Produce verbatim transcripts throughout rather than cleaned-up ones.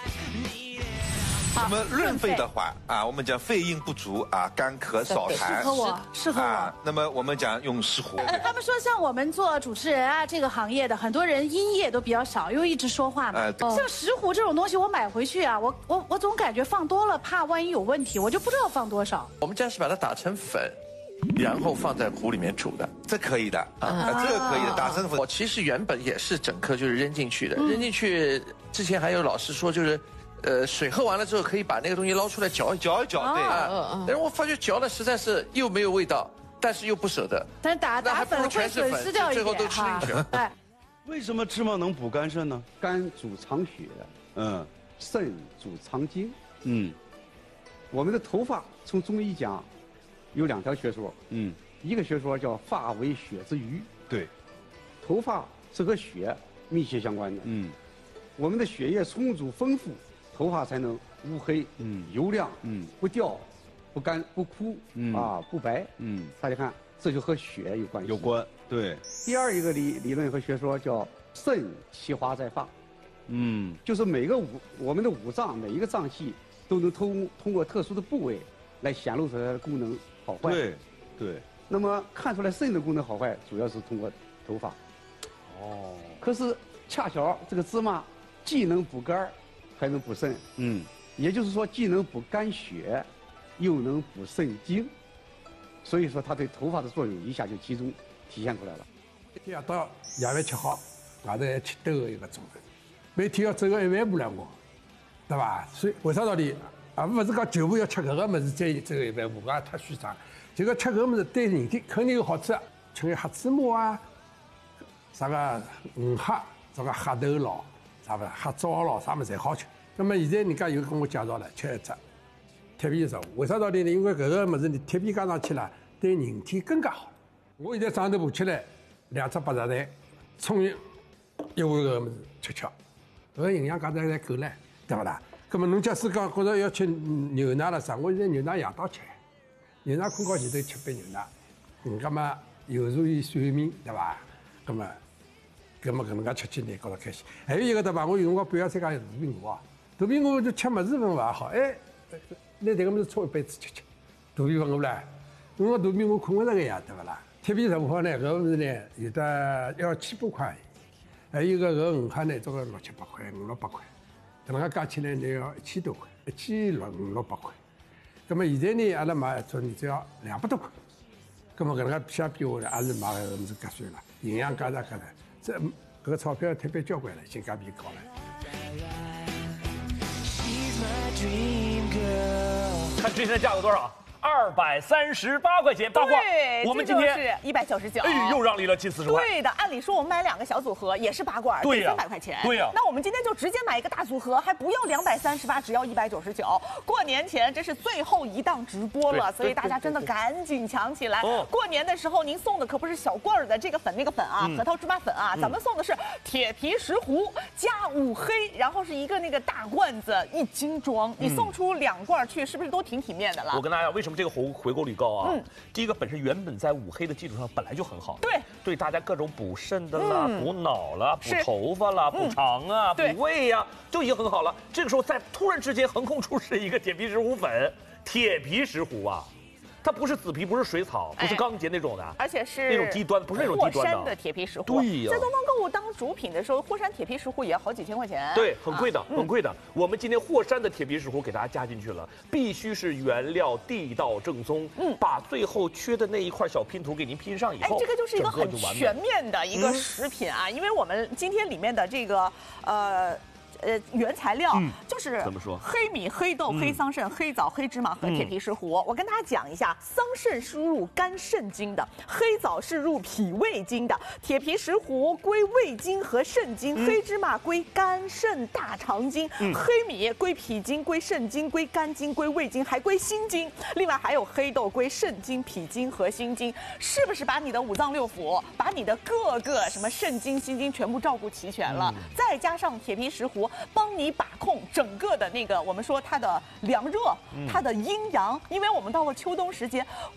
那么润肺的话啊，我们讲肺阴不足啊，干咳少痰， 适合我，适合我。 啊，那么我们讲用石斛。 呃，他们说像我们做主持人啊这个行业的，很多人音液都比较少，因为一直说话嘛。 呃像石斛这种东西，我买回去啊，我我我总感觉放多了，怕万一有问题，我就不知道放多少。 我们家是把它打成粉，然后放在壶里面煮的。 这可以的啊，这个可以的，打成粉。 我其实原本也是整颗就是扔进去的，扔进去之前还有老师说就是。呃，水喝完了之后，可以把那个东西捞出来嚼一嚼一嚼，对啊。但是我发觉嚼的实在是又没有味道，但是又不舍得。 但是打打粉会损失掉一点， 最后都吃进去了。 哎， 为什么芝麻能补肝肾呢？ 肝主藏血， 嗯， 肾主藏精。 嗯， 我们的头发从中医讲有两条学说， 嗯， 一个学说叫发为血之余， 对， 头发是和血密切相关的。 嗯， 我们的血液充足丰富。头发才能乌黑、 嗯油亮、 嗯不掉、不干、不枯、 嗯啊不白。 嗯， 大家看，这就和血有关系。 有关，对。 第二一个理理论和学说叫肾其华在发， 嗯， 就是每个五我们的五脏每一个脏器都能通通过特殊的部位来显露出来它的功能好坏。 对，对。 那么看出来肾的功能好坏，主要是通过头发。 哦。 可是恰巧这个芝麻既能补肝儿。还能补肾， 嗯， 也就是说，既能补肝血，又能补肾精，所以说它对头发的作用一下就集中体现出来了。 一天要到夜饭吃好，外头还去兜一个钟头，每天要走个一万步两个，对吧？所以为啥道理啊？不是讲全部要吃搿个物事再走一万步，搿也太虚张。这个吃搿个物事对人体肯定有好处，吃个黑芝麻啊，啥个五黑，啥个黑豆佬。啥不黑枣咯，啥么侪好吃。那么现在人家又跟我介绍了，吃一只铁皮食物。为啥道理呢？因为搿个物事你铁皮加上去了，对人体更加好。我现在早头爬起来，两只白菜蛋，葱一一碗搿个物事吃吃，搿个营养价值还够唻，对不啦？葛么侬假使讲觉着要吃牛奶了啥，我现在牛奶夜到吃，牛奶困觉前头吃杯牛奶，嗯，葛么有助于睡眠，对伐？葛么。搿么搿能介吃起来觉着开心。还有一个对伐？我有辰光半夜三更有肚皮饿啊，肚皮饿就吃物事份勿也好，哎，拿迭个物事冲一杯子吃吃，肚皮勿饿唻。因为肚皮饿困勿着个呀，对勿啦？铁皮食物呢，搿个物事呢有的要千把块，还有一个搿五黑呢，这个六七百块，五六百块，搿能介加起来呢要一千多块，一千六五六百块。葛么现在呢，阿拉买一种呢只要两百多块。葛么搿能介相比下来，还是买搿个物事合算了，营养价值搿能。这搿个钞票特别交关了，性价比高了。 看之前的价格多少？二百三十八块钱，八卦。 对， 我们今天是一百九十九， 哎，又让利了近四十块。 对的，按理说我们买两个小组合也是八卦， 对呀， 三百块钱。 对呀， 那我们今天就直接买一个大组合，还不要两百三十八，只要一百九十九。过年前这是最后一档直播了，所以大家真的赶紧抢起来。过年的时候您送的可不是小罐儿的这个粉那个粉啊，核桃芝麻粉啊，咱们送的是铁皮石斛加五黑，然后是一个那个大罐子一斤装，你送出两罐去，是不是都挺体面的了？ 我跟大家为什么这个回回购率高啊？嗯，第一个本身原本在五黑的基础上本来就很好， 对， 对大家各种补肾的啦、补脑啦、补头发啦、补肠啊、补胃呀，就已经很好了。这个时候再突然之间横空出世一个铁皮石斛粉，铁皮石斛啊。它不是紫皮，不是水草，不是钢结那种的， 而且是那种低端，不是那种低端的。 霍山的铁皮石斛， 对呀， 在东方购物当主品的时候，霍山铁皮石斛也要好几千块钱， 对，很贵的，很贵的。我们今天霍山的铁皮石斛给大家加进去了，必须是原料地道正宗，嗯，把最后缺的那一块小拼图给您拼上以后， 哎，这个就是一个很全面的一个食品啊，因为我们今天里面的这个呃。呃，原材料、嗯、就是怎么说？ 黑米、黑豆、嗯、黑桑葚、黑枣、黑芝麻和铁皮石斛。嗯、我跟大家讲一下，桑葚是入肝肾经的，黑枣是入脾胃经的，铁皮石斛归胃经和肾经，嗯、黑芝麻归肝肾大肠经，嗯、黑米归脾经、归肾经、归肝经、归胃经，还归心经。另外还有黑豆归肾经、脾经和心经，是不是把你的五脏六腑，把你的各个什么肾经、心经全部照顾齐全了？嗯、再加上铁皮石斛。帮你把控整个的那个，我们说它的凉热，它的阴阳，因为我们到了秋冬时节，光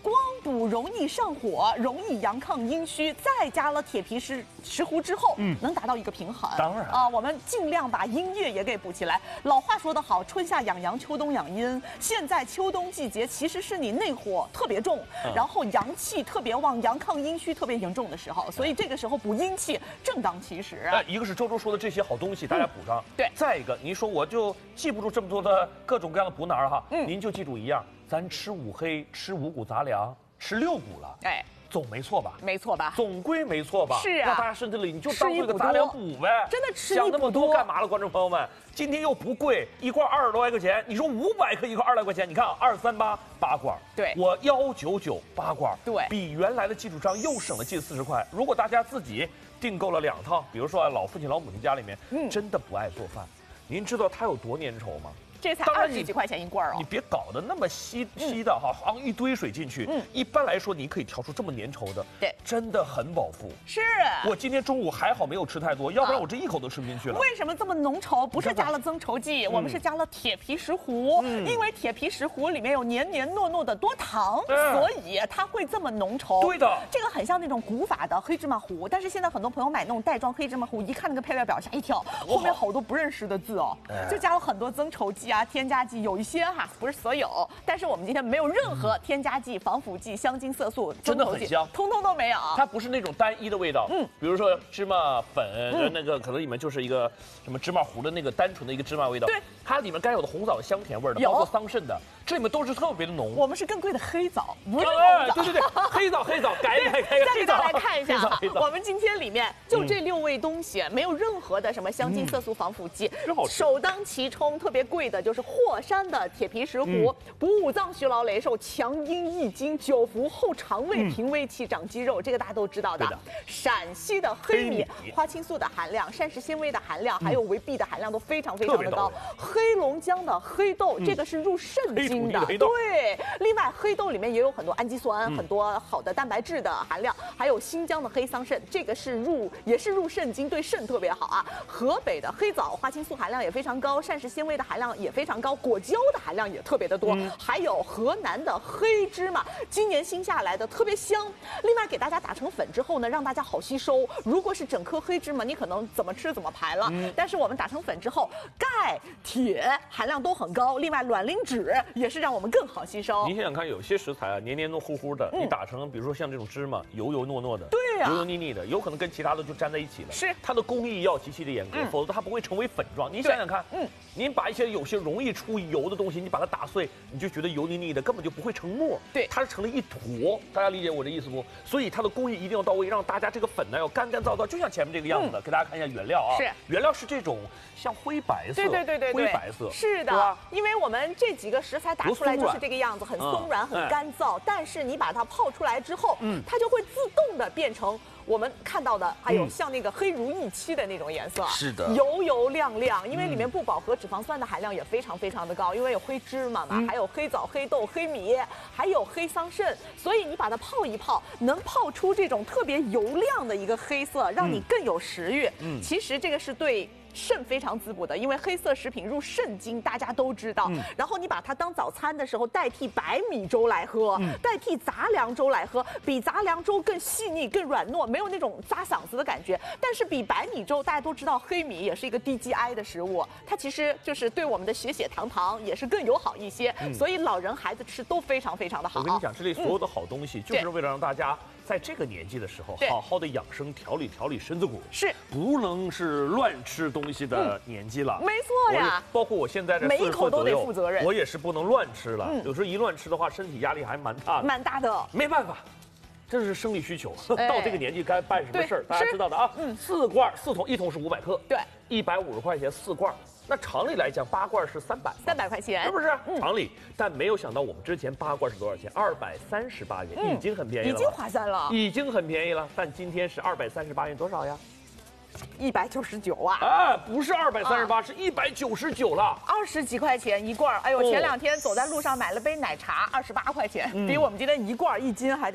补，容易上火，容易阳亢阴虚，再加了铁皮石石斛之后，嗯，能达到一个平衡。 当然啊，我们尽量把阴液也给补起来。老话说得好，春夏养阳，秋冬养阴。现在秋冬季节其实是你内火特别重， 嗯、 然后阳气特别旺，阳亢阴虚特别严重的时候，所以这个时候补阴气正当其时。 哎，一个是周周说的这些好东西，大家补上。 嗯、对。 再一个，您说我就记不住这么多的各种各样的补哪儿哈？ 嗯， 您就记住一样，咱吃五黑，吃五谷杂粮，吃六谷了。 哎。 总没错吧？ 没错吧？ 总归没错吧？ 是啊， 那大家身体里你就当这个杂粮补呗。 真的吃想那么多干嘛了，观众朋友们？今天又不贵，一罐二十多块钱，你说五百克一罐二十来块钱，你看啊，二三八八罐， 对， 我幺九九八罐， 对， 比原来的基础上又省了近四十块。如果大家自己订购了两套，比如说老父亲老母亲家里面，嗯，真的不爱做饭，您知道他有多粘稠吗？ 这才二十几块钱一罐哦！ 你别搞得那么稀稀的哈，好像一堆水进去。嗯，一般来说你可以调出这么粘稠的， 对， 真的很饱腹。 是， 我今天中午还好没有吃太多，要不然我这一口都吃不进去了。 为什么这么浓稠？不是加了增稠剂，我们是加了铁皮石斛，因为铁皮石斛里面有黏黏糯糯的多糖，所以它会这么浓稠。 对的， 这个很像那种古法的黑芝麻糊，但是现在很多朋友买那种袋装黑芝麻糊，一看那个配料表吓一跳，后面好多不认识的字哦，就加了很多增稠剂啊、添加剂。有一些哈，不是所有，但是我们今天没有任何添加剂、防腐剂、香精、色素、 真的很香， 通通都没有。 它不是那种单一的味道，嗯，比如说芝麻粉，嗯、那个可能里面就是一个什么芝麻糊的那个单纯的一个芝麻味道， 对， 它里面该有的红枣的香甜味的，包括桑葚的，这里面都是特别的浓。 我们是更贵的黑枣，不是红枣。 对对对，黑枣黑枣，改一改改一改。 再给大家来看一下哈，我们今天里面就这六味东西，没有任何的什么香精、色素、防腐剂，首当其冲，特别贵的就是霍山的铁皮石斛，补五脏、虚劳、雷瘦、强阴益精、久服后肠胃、平胃气、长肌肉，这个大家都知道的。陕西的黑米，花青素的含量、膳食纤维的含量，还有维 B 的含量都非常非常的高。黑龙江的黑豆，这个是入肾经的，对。另外，黑豆里面也有很多氨基酸，很多好的蛋白质的含量，还有新疆的黑桑葚，这个是入也是入肾经，对肾特别好啊。河北的黑枣，花青素含量也非常高，膳食纤维的含量也非常高，果胶的含量也特别的多。嗯、还有河南的黑芝麻，今年新下来的特别香。另外给大家打成粉之后呢，让大家好吸收。如果是整颗黑芝麻，你可能怎么吃怎么排了。嗯、但是我们打成粉之后，钙、铁含量都很高。另外卵磷脂也是让我们更好吸收。 您想想看，有些食材啊，黏黏糯糊糊的，嗯、你打成比如说像这种芝麻，油油糯糯的， 对呀、啊， 油油腻腻的，有可能跟其他的就粘在一起了。 是它的工艺要极其的严格，嗯、否则它不会成为粉状。您想想看，嗯，您把一些有些容易出油的东西，你把它打碎，你就觉得油腻腻的，根本就不会成沫。 对， 它是成了一坨。大家理解我的意思不？所以它的工艺一定要到位，让大家这个粉呢要干干燥燥，就像前面这个样子的。嗯、给大家看一下原料啊， 是原料是这种像灰白色， 对对对对对， 灰白色， 是的，因为我们这几个食材打出来就是这个样子，很松软， 嗯、 很干燥。但是你把它泡出来之后，嗯，它就会自动的变成我们看到的，还有像那个黑如意漆的那种颜色， 是的， 油油亮亮。因为里面不饱和脂肪酸的含量也非常非常的高，因为有黑芝麻嘛，嗯、还有黑枣、黑豆、黑米，还有黑桑葚，所以你把它泡一泡，能泡出这种特别油亮的一个黑色，让你更有食欲。嗯，其实这个是对肾非常滋补的，因为黑色食品入肾经，大家都知道。嗯、然后你把它当早餐的时候代替白米粥来喝，嗯、代替杂粮粥来喝，比杂粮粥更细腻、更软糯，没有那种扎嗓子的感觉。但是比白米粥，大家都知道黑米也是一个低 G I 的食物，它其实就是对我们的血血糖糖也是更友好一些。嗯、所以老人孩子吃都非常非常的好。 我跟你讲，这里所有的好东西，就是为了让大家在这个年纪的时候，好好的养生调理调理身子骨， 是不能是乱吃东西的年纪了。 嗯、没错呀， 包括我现在这每一口都得负责任， 我也是不能乱吃了。嗯、有时候一乱吃的话，身体压力还蛮大的， 蛮大的， 没办法。这是生理需求，哎、到这个年纪该办什么事儿，大家知道的啊。嗯，四罐四桶，一桶是五百克， 对， 一百五十块钱四罐。那常理来讲，八罐是三百， 三百块钱， 是不是？嗯、常理，但没有想到我们之前八罐是多少钱？二百三十八元，嗯、已经很便宜了， 已经划算了， 已经很便宜了。但今天是二百三十八元，多少呀？ 一百九十九啊！ 啊，不是二百三十八，是一百九十九了， 二十几块钱一罐。哎呦，前两天走在路上买了杯奶茶，二十八块钱，嗯、比我们今天一罐一斤还得重。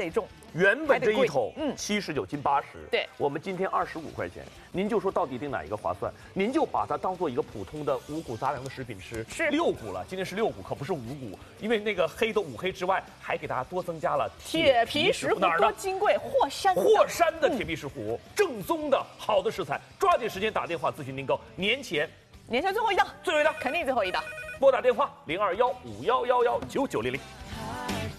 原本这一桶嗯七十九斤八十， 对， 我们今天二十五块钱，您就说到底定哪一个划算？您就把它当做一个普通的五谷杂粮的食品吃， 是六谷了，今天是六谷，可不是五谷，因为那个黑的五黑之外，还给大家多增加了铁皮石斛多哪儿呢？ 金贵，霍山的霍山的铁皮石斛，正宗的好的食材，抓紧时间打电话咨询订购，年前年前最后一档， 最后一档， 肯定最后一档。 拨打电话零二幺五幺幺幺九九零零。